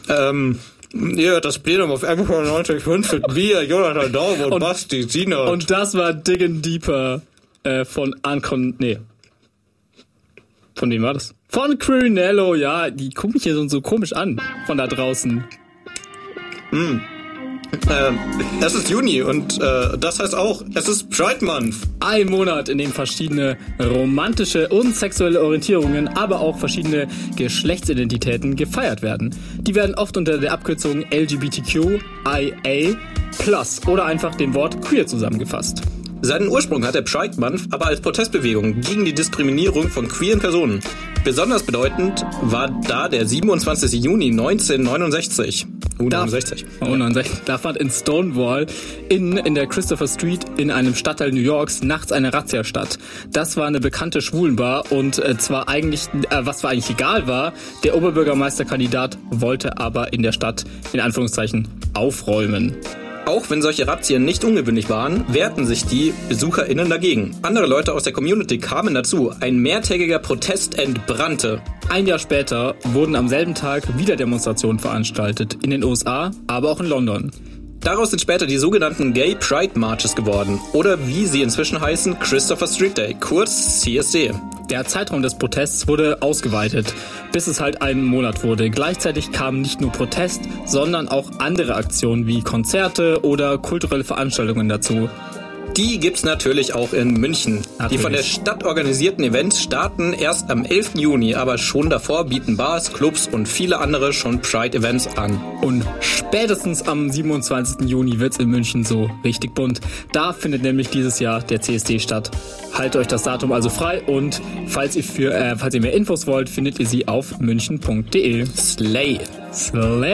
Ja, das Plenum auf MK 95 mit mir, Jonathan Daum und Basti Sienert. Und das war Diggin' Deeper von Von wem war das? Von Quirinello, ja. Die gucken mich hier so komisch an, von da draußen. Es ist Juni und das heißt auch, es ist Pride Month. Ein Monat, in dem verschiedene romantische und sexuelle Orientierungen, aber auch verschiedene Geschlechtsidentitäten gefeiert werden. Die werden oft unter der Abkürzung LGBTQIA+ oder einfach dem Wort queer zusammengefasst. Seinen Ursprung hat der Pride Month aber als Protestbewegung gegen die Diskriminierung von queeren Personen. Besonders bedeutend war da der 27. Juni 1969. 69. Da fand in Stonewall in der Christopher Street in einem Stadtteil New Yorks nachts eine Razzia statt. Das war eine bekannte Schwulenbar und was zwar eigentlich egal war, der Oberbürgermeisterkandidat wollte aber in der Stadt in Anführungszeichen aufräumen. Auch wenn solche Razzien nicht ungewöhnlich waren, wehrten sich die BesucherInnen dagegen. Andere Leute aus der Community kamen dazu. Ein mehrtägiger Protest entbrannte. Ein Jahr später wurden am selben Tag wieder Demonstrationen veranstaltet. In den USA, aber auch in London. Daraus sind später die sogenannten Gay Pride Marches geworden. Oder wie sie inzwischen heißen, Christopher Street Day, kurz CSD. Der Zeitraum des Protests wurde ausgeweitet, bis es halt einen Monat wurde. Gleichzeitig kamen nicht nur Protest, sondern auch andere Aktionen wie Konzerte oder kulturelle Veranstaltungen dazu. Die gibt's natürlich auch in München. Natürlich. Die von der Stadt organisierten Events starten erst am 11. Juni, aber schon davor bieten Bars, Clubs und viele andere schon Pride-Events an. Und spätestens am 27. Juni wird's in München so richtig bunt. Da findet nämlich dieses Jahr der CSD statt. Haltet euch das Datum also frei und falls ihr mehr Infos wollt, findet ihr sie auf münchen.de. Slay.